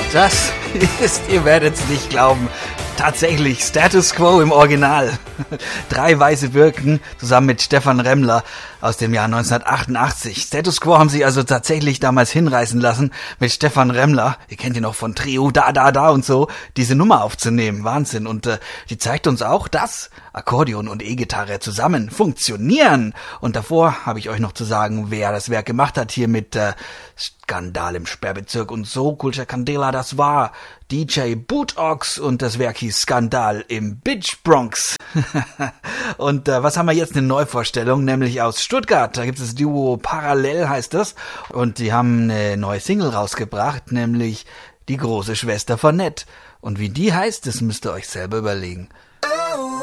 Das ist, ihr werdet's nicht glauben, tatsächlich Status Quo im Original. 3 weiße Birken zusammen mit Stefan Remmler aus dem Jahr 1988. Status Quo haben sie also tatsächlich damals hinreißen lassen, mit Stefan Remmler, ihr kennt ihn noch von Trio, da und so, diese Nummer aufzunehmen. Wahnsinn. Und die zeigt uns auch, dass Akkordeon und E-Gitarre zusammen funktionieren. Und davor habe ich euch noch zu sagen, wer das Werk gemacht hat, hier mit Skandal im Sperrbezirk und so, Kulcha Candela, das war DJ Bootox und das Werk hieß Skandal im Bitch Bronx. Und was haben wir jetzt? Eine Neuvorstellung, nämlich aus Stuttgart. Da gibt es das Duo Parallel, heißt das. Und die haben eine neue Single rausgebracht, nämlich Die große Schwester von Nett. Und wie die heißt, das müsst ihr euch selber überlegen.